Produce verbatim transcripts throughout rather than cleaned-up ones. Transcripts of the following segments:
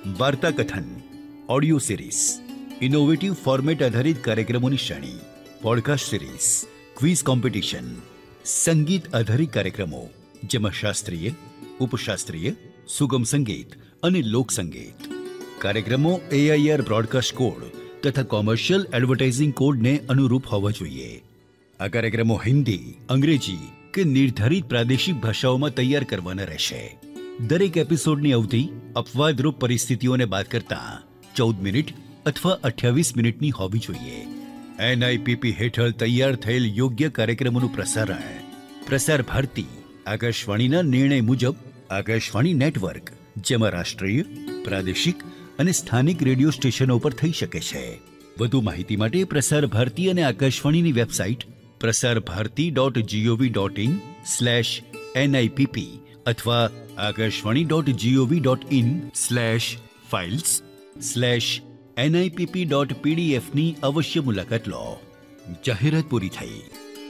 વાર્તા કથન, audio series, innovative format આધારિત કાર્યક્રમોની શ્રેણી, પોડકાસ્ટ સિરીઝ, ક્વિઝ કોમ્પિટિશન, સંગીત આધારિત કાર્યક્રમો જેમાં શાસ્ત્રીય, ઉપશાસ્ત્રીય, સુગમ સંગીત અને લોક સંગીત. કાર્યક્રમો એઆઈઆર બ્રોડકાસ્ટ કોડ તથા કોમર્શિયલ એડવર્ટાઇઝિંગ કોડને અનુરૂપ હોવા જોઈએ. આ કાર્યક્રમો હિન્દી, અંગ્રેજી કે નિર્ધારિત પ્રાદેશિક ભાષાઓમાં તૈયાર કરવાના રહેશે. દરેક એપિસોડની અવધિ અપવાદરૂપ પરિસ્થિતિઓને બાદ કરતા ચૌદ મિનિટ અથવા અઠ્યાવીસ મિનિટની હોવી જોઈએ. એનઆઈપીપી હેઠળ તૈયાર થયેલ યોગ્ય કાર્યક્રમોનું પ્રસારણ પ્રસાર ભારતી આકાશવાણીના નિર્ણય મુજબ આકાશવાણી નેટવર્ક, જેમાં રાષ્ટ્રીય, પ્રાદેશિક અને સ્થાનિક રેડિયો સ્ટેશનો પર થઈ શકે છે. વધુ માહિતી માટે પ્રસાર ભારતી અને આકાશવાણીની website Prasar Bharati dot GOV dot in slash એનઆઈપીપી અથવા Akashvani dot GOV dot in slash files slash એનઆઈપીપી dot પીડીએફની અવશ્ય મુલાકાત લો. જાહેરાત પૂરી થઈ.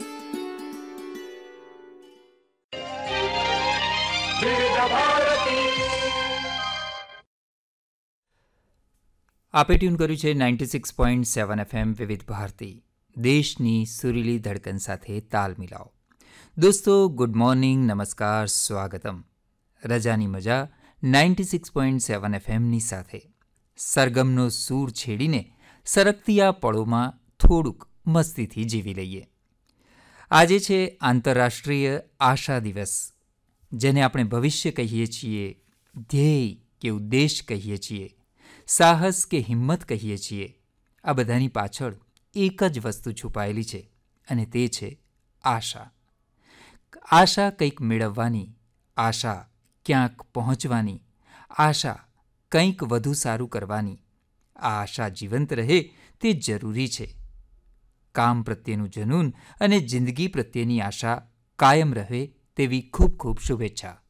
આપે ટ્યુન કર્યું છે ninety six point seven FM વિવિધ ભારતી, દેશની સુરીલી ધડકન સાથે તાલ મિલાવો. દોસ્તો, ગુડ મોર્નિંગ, નમસ્કાર, સ્વાગતમ. રજાની મજા નાઇન્ટી સિક્સ પોઈન્ટ સેવન એફએમની સાથે સરગમનો સૂર છેડીને સરકતી આ પળોમાં થોડુંક મસ્તીથી જીવી લઈએ. આજે છે આંતરરાષ્ટ્રીય આશા દિવસ, જેને આપણે ભવિષ્ય કહીએ છીએ, ધ્યેય કે ઉદ્દેશ કહીએ છીએ, સાહસ કે હિંમત કહીએ છીએ. આ બધાની પાછળ એક જ વસ્તુ છુપાયેલી છે અને તે છે આશા. આશા કંઈક મેળવવાની, આશા ક્યાંક પહોંચવાની, આશા કંઈક વધુ સારું કરવાની. આ આશા જીવંત રહે તે જરૂરી છે. કામ પ્રત્યેનું જનૂન અને જિંદગી પ્રત્યેની આશા કાયમ રહે તેવી ખૂબ ખૂબ શુભેચ્છા.